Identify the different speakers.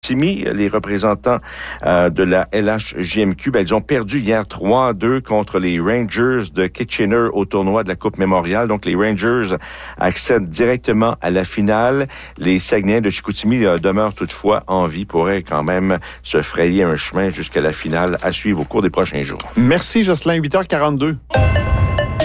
Speaker 1: Les représentants de la LHJMQ, ils ont perdu hier 3-2 contre les Rangers de Kitchener au tournoi de la Coupe Mémorial. Donc, les Rangers accèdent directement à la finale. Les Saguenayens de Chicoutimi demeurent toutefois en vie, pourraient quand même se frayer un chemin jusqu'à la finale à suivre au cours des prochains jours.
Speaker 2: Merci, Jocelyn. 8h42.